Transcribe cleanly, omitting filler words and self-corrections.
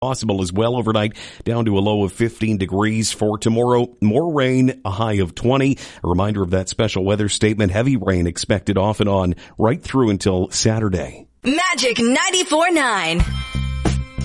Possible as well overnight, down to a low of 15 degrees. For tomorrow, more rain, a high of 20. A reminder of that special weather statement, heavy rain expected off and on right through until Saturday. Magic 94.9.